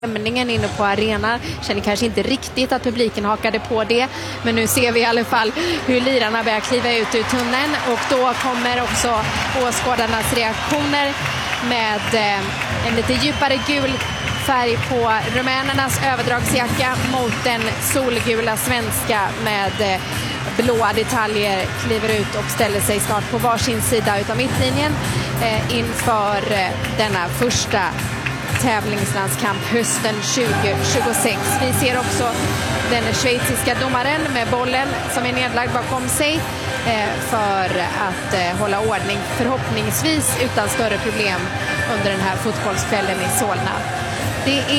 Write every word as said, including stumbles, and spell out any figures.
stämningen inne på arenan. Känner kanske inte riktigt att publiken hakade på det. Men nu ser vi i alla fall hur lirarna börjar kliva ut ur tunneln. Och då kommer också åskådarnas reaktioner med eh, en lite djupare gul färg på rumänernas överdragsjacka mot den solgula svenska med eh, blåa detaljer, kliver ut och ställer sig snart på varsin sida utav mittlinjen eh, inför eh, denna första tävlingslandskamp hösten tjugo tjugosex. Vi ser också den schweiziska domaren med bollen som är nedlagd bakom sig eh, för att eh, hålla ordning, förhoppningsvis utan större problem under den här fotbollskvällen i Solna. Det är